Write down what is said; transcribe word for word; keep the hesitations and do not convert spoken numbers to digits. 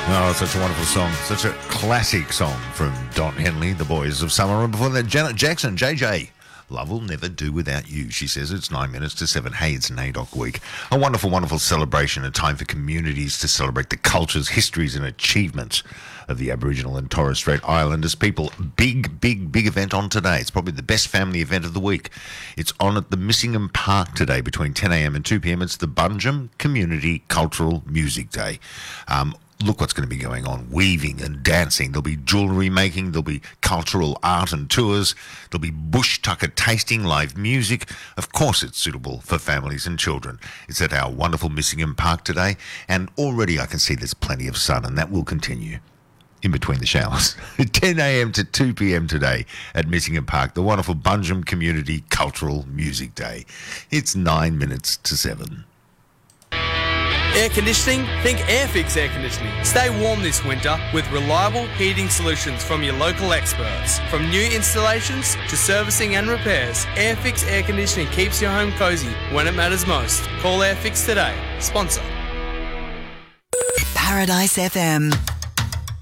Oh, such a wonderful song. Such a classic song from Don Henley, The Boys of Summer. And before that, Janet Jackson, J J. Love will never do without you, she says. It's nine minutes to seven. Hey, it's N A D O C week. A wonderful, wonderful celebration, a time for communities to celebrate the cultures, histories and achievements of the Aboriginal and Torres Strait Islanders people. Big, big, big event on today. It's probably the best family event of the week. It's on at the Missingham Park today between ten a.m. and two p.m. It's the Bunjum Community Cultural Music Day. Um, Look what's going to be going on. Weaving and dancing. There'll be jewellery making. There'll be cultural art and tours. There'll be bush tucker tasting, live music. Of course, it's suitable for families and children. It's at our wonderful Missingham Park today, and already I can see there's plenty of sun, and that will continue in between the showers. ten a.m. to two p.m. today at Missingham Park, the wonderful Bunjum Community Cultural Music Day. It's nine minutes to seven. Air conditioning? Think Airfix Air Conditioning. Stay warm this winter with reliable heating solutions from your local experts. From new installations to servicing and repairs, Airfix Air Conditioning keeps your home cosy when it matters most. Call Airfix today. Sponsor. Paradise F M.